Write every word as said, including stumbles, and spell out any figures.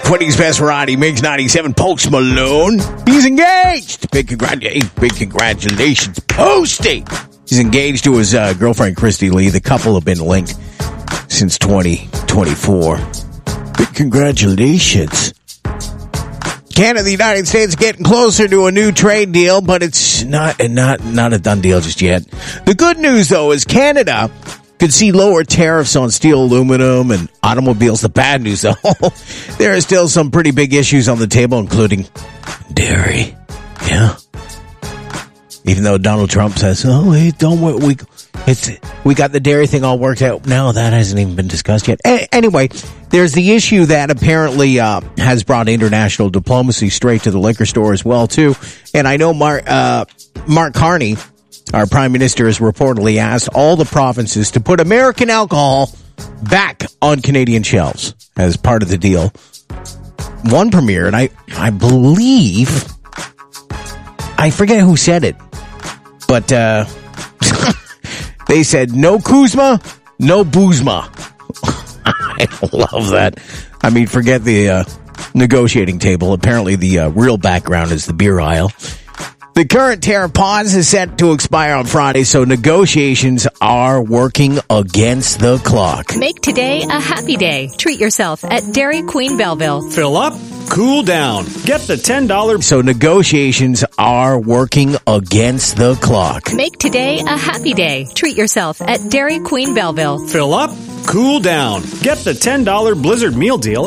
twenties best variety mix ninety-seven. Post Malone. He's engaged. Big, congrat- big congratulations, Posty. He's engaged to his uh, girlfriend, Christy Lee. The couple have been linked since twenty twenty-four. Big congratulations. Canada and the United States getting closer to a new trade deal, but it's not not not a done deal just yet. The good news, though, is Canada could see lower tariffs on steel, aluminum, and automobiles. The bad news, though, there are still some pretty big issues on the table, including dairy. Yeah. Even though Donald Trump says, oh, wait, don't worry, we, it's, we got the dairy thing all worked out. No, that hasn't even been discussed yet. A- anyway, there's the issue that apparently uh, has brought international diplomacy straight to the liquor store as well, too. And I know Mark, uh, Mark Carney, our prime minister, has reportedly asked all the provinces to put American alcohol back on Canadian shelves as part of the deal. One premier, and I, I believe, I forget who said it, but uh, they said no Kuzma, no Boozma. I love that. I mean, forget the uh, negotiating table. Apparently, the uh, real background is the beer aisle. The current tariff pause is set to expire on Friday, so negotiations are working against the clock. Make today a happy day. Treat yourself at Dairy Queen Belleville. Fill up, cool down. Get the ten dollars. So negotiations are working against the clock. Make today a happy day. Treat yourself at Dairy Queen Belleville. Fill up, cool down. Get the ten dollars Blizzard meal deal